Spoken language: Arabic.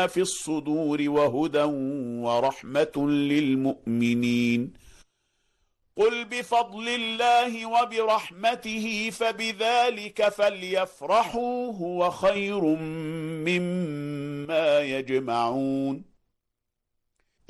في الصدور وهدى ورحمة للمؤمنين. قل بفضل الله وبرحمته فبذلك فليفرحوا هو خير مما يجمعون.